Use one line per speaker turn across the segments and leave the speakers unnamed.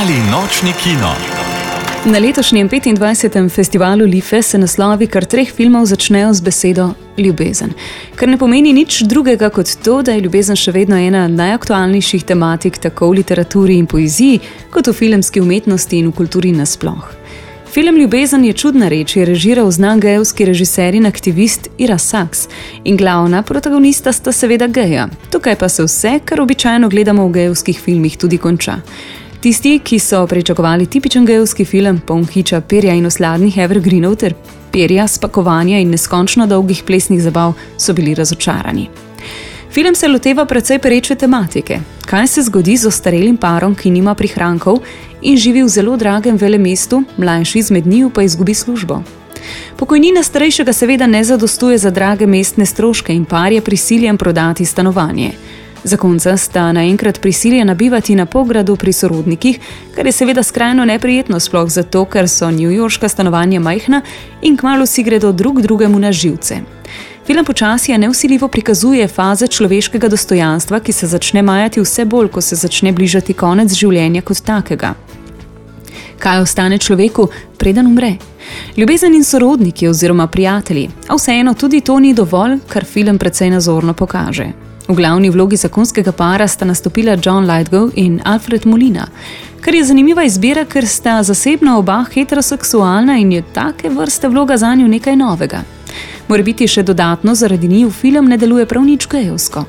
Mali nočni kino.
Na letošnjem 25. festivalu Life se naslovi kar 3 filmov začnejo z besedo ljubezen. Kar ne pomeni nič drugega kot to, da je ljubezen še vedno ena najaktualnejših tematik tako v literaturi in poeziji, kot v filmski umetnosti in v kulturi nasploh. Film Ljubezen je čudna reč, je režiral znan gejevski režiser in aktivist Ira Sachs in glavna protagonista sta seveda geja. Tukaj pa se vse, kar običajno gledamo v gejevskih filmih, tudi konča. Tisti, ki so pričakovali tipičen gejevski film, poln hiča, perja in osladnih evergreenov ter perja, spakovanja in neskončno dolgih plesnih zabav, so bili razočarani. Film se loteva precej pereče tematike. Kaj se zgodi z ostarelim parom, ki nima prihrankov in živi v zelo dragem velemestu, mlajši izmed njiju pa izgubi službo? Pokojnina starejšega seveda ne zadostuje za drage mestne stroške in par je prisiljen prodati stanovanje. Zakonca sta naenkrat prisiljena bivati na pogradu pri sorodnikih, kar je seveda skrajno neprijetno, sploh zato, ker so newyorška stanovanja majhna in kmalu si gredo drug drugemu na živce. Film počasi nevsiljivo prikazuje faze človeškega dostojanstva, ki se začne majati vse bolj, ko se začne bližati konec življenja kot takega. Kaj ostane človeku, preden umre? Ljubezen in sorodniki oziroma prijatelji, a vseeno tudi to ni dovolj, kar film precej nazorno pokaže. V glavni vlogi zakonskega para sta nastopila John Lithgow in Alfred Molina, kar je zanimiva izbira, ker sta zasebno oba heteroseksualna in je take vrste vloga zanju nekaj novega. Morebiti še dodatno zaradi njiju film ne deluje prav nič gejevsko.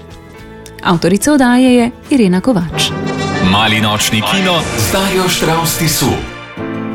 Avtorica oddaje je Irena Kovač.
Mali nočni kino z Darjo Štravs Tisu.